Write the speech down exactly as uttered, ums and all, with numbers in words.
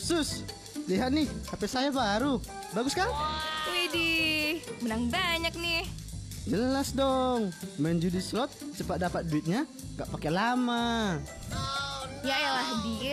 Sus, lihat nih, H P saya baru. Bagus kan? Widih, menang banyak nih. Jelas dong. Main judi slot cepat dapat duitnya, gak pakai lama. Ya elah, dia